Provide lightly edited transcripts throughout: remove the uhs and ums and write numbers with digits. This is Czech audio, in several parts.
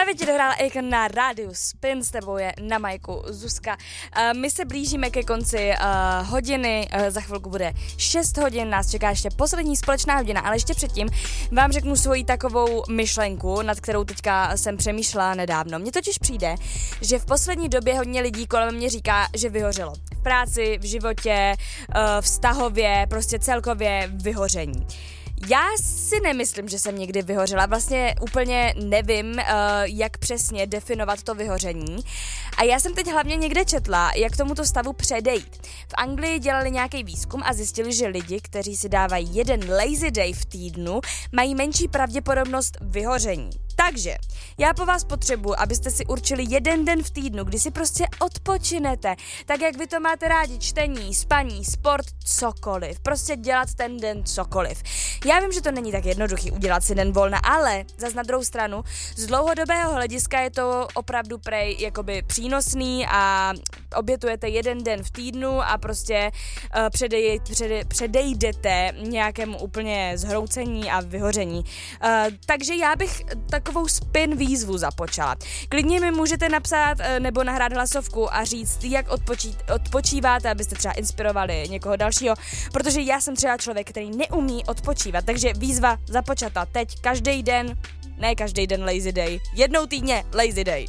Právě ti dohrála Akon na rádiu Spin, s tebou je na majku Zuzka. My se blížíme ke konci hodiny, za chvilku bude 6 hodin, nás čeká ještě poslední společná hodina, ale ještě předtím vám řeknu svoji takovou myšlenku, nad kterou teďka jsem přemýšlela nedávno. Mně totiž přijde, že v poslední době hodně lidí kolem mě říká, že vyhořelo. V práci, v životě, vztahově, prostě celkově vyhoření. Já si nemyslím, že jsem někdy vyhořela, vlastně úplně nevím, jak přesně definovat to vyhoření. A já jsem teď hlavně někde četla, jak tomuto stavu předejít. V Anglii dělali nějaký výzkum a zjistili, že lidi, kteří si dávají jeden lazy day v týdnu, mají menší pravděpodobnost vyhoření. Takže já po vás potřebuji, abyste si určili jeden den v týdnu, kdy si prostě odpočinete, tak jak vy to máte rádi, čtení, spaní, sport, cokoliv. Prostě dělat ten den cokoliv. Já vím, že to není tak jednoduchý udělat si den volna, ale zas na druhou stranu, z dlouhodobého hlediska je to opravdu prej jakoby přínosný a obětujete jeden den v týdnu a prostě předejdete nějakému úplně zhroucení a vyhoření. Takže já bych takovou spin výzvu započala. Klidně mi můžete napsat nebo nahrát hlasovku a říct, jak odpočíváte, abyste třeba inspirovali někoho dalšího, protože já jsem třeba člověk, který neumí odpočívat, takže výzva započata teď, každý den, ne každý den lazy day, jednou týdně lazy day.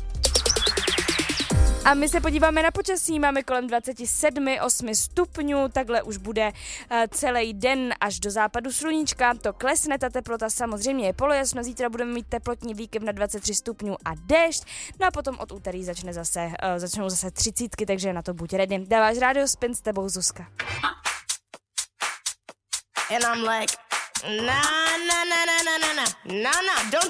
A my se podíváme na počasí, máme kolem 27-8 stupňů, takhle už bude celý den až do západu sluníčka, to klesne, ta teplota samozřejmě je polojasno, zítra budeme mít teplotní výkyv na 23 stupňů a déšť, no a potom od úterý začnou zase 30, takže na to buď ready. Dáváš rádio Spin, s tebou Zuzka. And I'm like, nah, don't